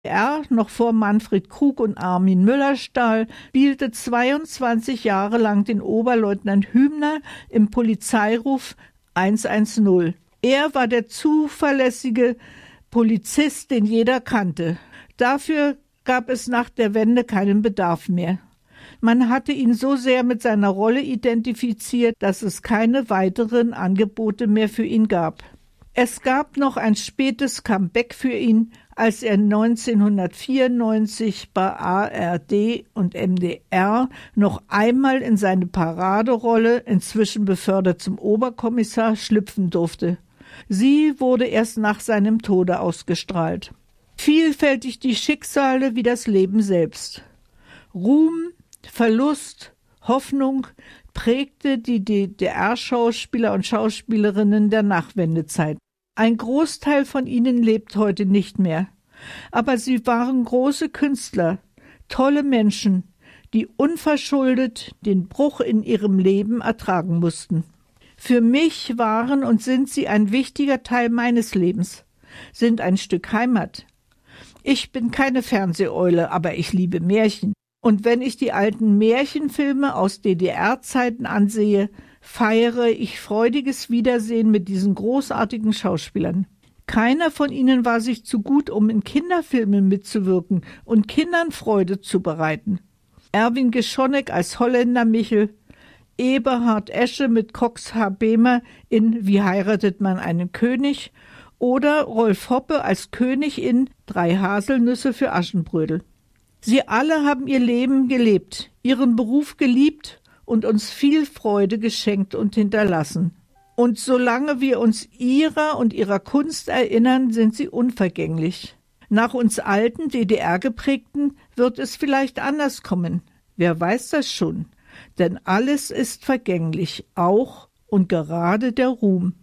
Er, noch vor Manfred Krug und Armin Müllerstahl, spielte 22 Jahre lang den Oberleutnant Hübner im Polizeiruf 110. Er war der zuverlässige Polizist, den jeder kannte. Dafür gab es nach der Wende keinen Bedarf mehr. Man hatte ihn so sehr mit seiner Rolle identifiziert, dass es keine weiteren Angebote mehr für ihn gab. Es gab noch ein spätes Comeback für ihn, als er 1994 bei ARD und MDR noch einmal in seine Paraderolle, inzwischen befördert zum Oberkommissar, schlüpfen durfte. Sie wurde erst nach seinem Tode ausgestrahlt. Vielfältig die Schicksale wie das Leben selbst. Ruhm, Verlust, Hoffnung prägte die DDR-Schauspieler und Schauspielerinnen der Nachwendezeit. Ein Großteil von ihnen lebt heute nicht mehr. Aber sie waren große Künstler, tolle Menschen, die unverschuldet den Bruch in ihrem Leben ertragen mussten. Für mich waren und sind sie ein wichtiger Teil meines Lebens, sind ein Stück Heimat. Ich bin keine Fernseheule, aber ich liebe Märchen. Und wenn ich die alten Märchenfilme aus DDR-Zeiten ansehe, feiere ich freudiges Wiedersehen mit diesen großartigen Schauspielern. Keiner von ihnen war sich zu gut, um in Kinderfilmen mitzuwirken und Kindern Freude zu bereiten. Erwin Geschonek als Holländer Michel, Eberhard Esche mit Cox H. Behmer in Wie heiratet man einen König oder Rolf Hoppe als König in 3 Haselnüsse für Aschenbrödel. Sie alle haben ihr Leben gelebt, ihren Beruf geliebt und uns viel Freude geschenkt und hinterlassen. Und solange wir uns ihrer und ihrer Kunst erinnern, sind sie unvergänglich. Nach uns alten DDR-Geprägten wird es vielleicht anders kommen. Wer weiß das schon? Denn alles ist vergänglich, auch und gerade der Ruhm.